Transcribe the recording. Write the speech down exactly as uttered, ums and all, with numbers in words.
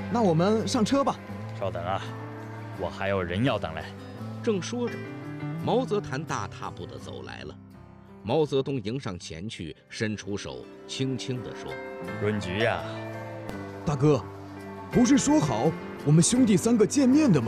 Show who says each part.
Speaker 1: 那我们上车吧。
Speaker 2: 稍等啊，我还有人要等嘞。
Speaker 3: 正说着，毛泽谈大踏步地走来了。毛泽东迎上前去，伸出手，轻轻地说：“
Speaker 2: 润菊呀，
Speaker 1: 大哥，不是说好我们兄弟三个见面的吗？